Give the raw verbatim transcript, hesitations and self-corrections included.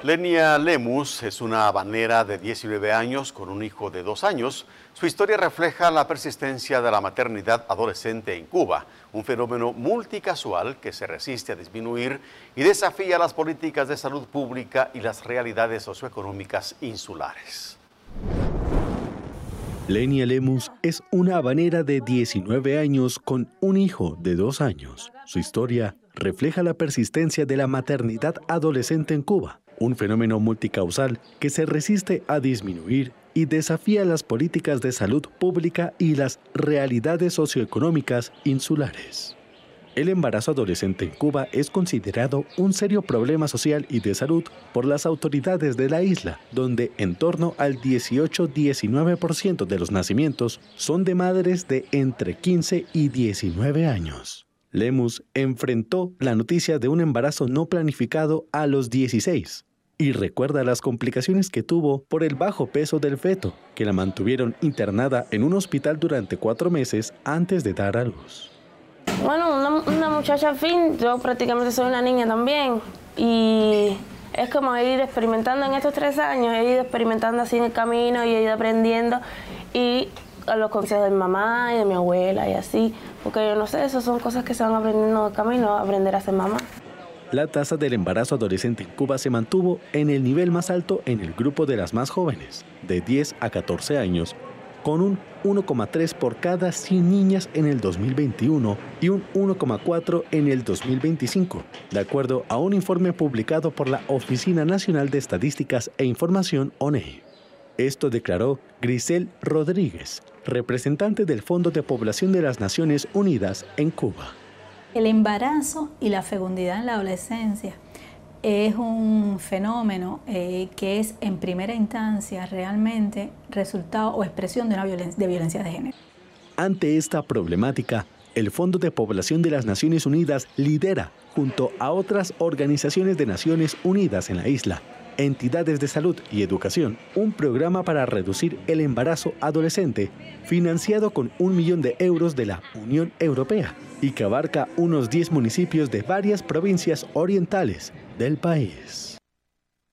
Lenia Lemus es una habanera de diecinueve años con un hijo de dos años. Su historia refleja la persistencia de la maternidad adolescente en Cuba, un fenómeno multicasual que se resiste a disminuir y desafía las políticas de salud pública y las realidades socioeconómicas insulares. Lenia Lemus es una habanera de diecinueve años con un hijo de dos años. Su historia refleja la persistencia de la maternidad adolescente en Cuba, un fenómeno multicausal que se resiste a disminuir y desafía las políticas de salud pública y las realidades socioeconómicas insulares. El embarazo adolescente en Cuba es considerado un serio problema social y de salud por las autoridades de la isla, donde en torno al dieciocho a diecinueve por ciento de los nacimientos son de madres de entre quince y diecinueve años. Lemus enfrentó la noticia de un embarazo no planificado a los dieciséis y recuerda las complicaciones que tuvo por el bajo peso del feto, que la mantuvieron internada en un hospital durante cuatro meses antes de dar a luz. Bueno, una, una muchacha al fin, yo prácticamente soy una niña también y es como ir experimentando en estos tres años, he ido experimentando así en el camino y he ido aprendiendo y a los consejos de mi mamá y de mi abuela y así, porque yo no sé, eso son cosas que se van aprendiendo en el camino, aprender a ser mamá. La tasa del embarazo adolescente en Cuba se mantuvo en el nivel más alto en el grupo de las más jóvenes, de diez a catorce años, con un uno coma tres por cada cien niñas en el dos mil veintiuno y un uno coma cuatro en el dos mil veinticinco, de acuerdo a un informe publicado por la Oficina Nacional de Estadísticas e Información, O N E. Esto declaró Grisel Rodríguez, representante del Fondo de Población de las Naciones Unidas en Cuba. El embarazo y la fecundidad en la adolescencia es un fenómeno eh, que es en primera instancia realmente resultado o expresión de una violencia de, violencia de género. Ante esta problemática, el Fondo de Población de las Naciones Unidas lidera, junto a otras organizaciones de Naciones Unidas en la isla, entidades de salud y educación, un programa para reducir el embarazo adolescente financiado con un millón de euros de la Unión Europea y que abarca unos diez municipios de varias provincias orientales del país.